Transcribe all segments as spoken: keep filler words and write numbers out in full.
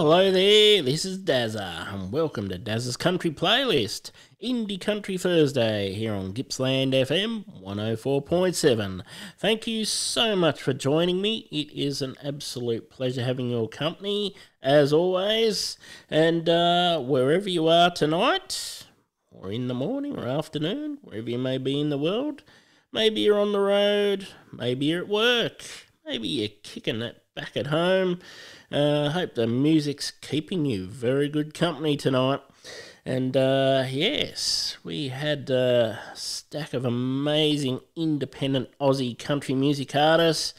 Hello there, this is Dazza, and welcome to Dazza's Country Playlist, Indie Country Thursday, here on Gippsland F M one oh four point seven. Thank you so much for joining me. It is an absolute pleasure having your company, as always, and uh, wherever you are tonight, or in the morning or afternoon, wherever you may be in the world, maybe you're on the road, maybe you're at work, maybe you're kicking it back at home. I uh, hope the music's keeping you very good company tonight. And uh, yes, we had a stack of amazing independent Aussie country music artists.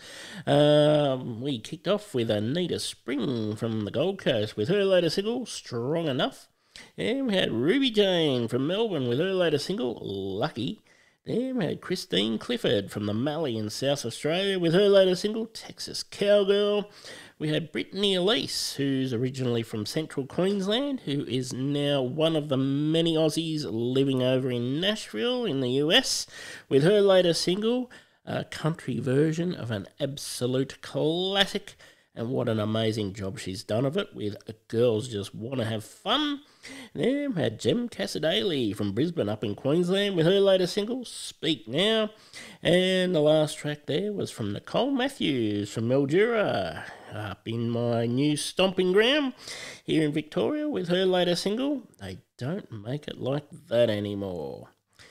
Um, we kicked off with Anita Spring from the Gold Coast with her latest single, Strong Enough. And we had Ruby Jane from Melbourne with her latest single, Lucky. Then we had Christine Clifford from the Mallee in South Australia with her latest single, Texas Cowgirl. We had Brittany Elise, who's originally from Central Queensland, who is now one of the many Aussies living over in Nashville in the U S, with her latest single, a country version of an absolute classic. And what an amazing job she's done of it with Girls Just Wanna Have Fun. Then we had Jem Casadale from Brisbane up in Queensland with her latest single, Speak Now. And the last track there was from Nicole Matthews from Mildura, up in my new stomping ground here in Victoria with her latest single, They Don't Make It Like That Anymore.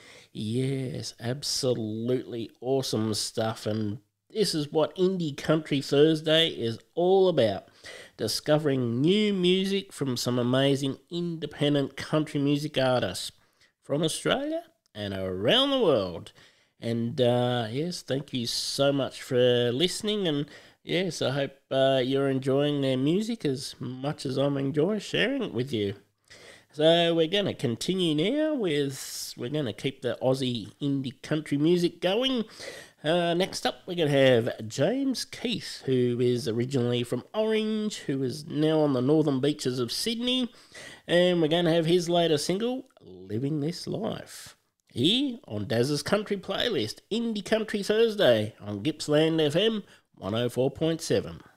Yes, absolutely awesome stuff, and this is what Indie Country Thursday is all about. Discovering new music from some amazing independent country music artists from Australia and around the world. And uh, yes, thank you so much for listening. And yes, I hope uh, you're enjoying their music as much as I'm enjoying sharing it with you. So we're going to continue now with, we're going to keep the Aussie indie country music going. Uh, next up, we're going to have James Keith, who is originally from Orange, who is now on the northern beaches of Sydney, and we're going to have his latest single, Living This Life, here on Daz's Country Playlist, Indie Country Thursday on Gippsland F M one oh four point seven.